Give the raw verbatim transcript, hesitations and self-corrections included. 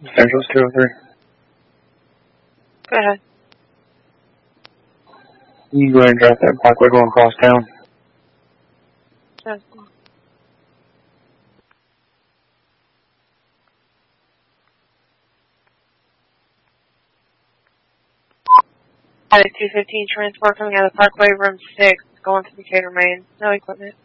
Angeles two oh three. Go ahead. You go ahead and drive that Parkway going across town. Yes. two fifteen transport coming out of the Parkway, room six, going to Decatur, Maine. No equipment.